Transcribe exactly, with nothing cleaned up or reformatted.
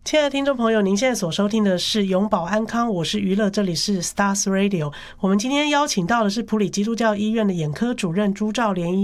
亲爱的听众朋友，您现在所收听的是永保安康，我是娱乐，这里是 Stars Radio。我们今天邀请到的是埔里基督教医院的眼科主任朱兆莲医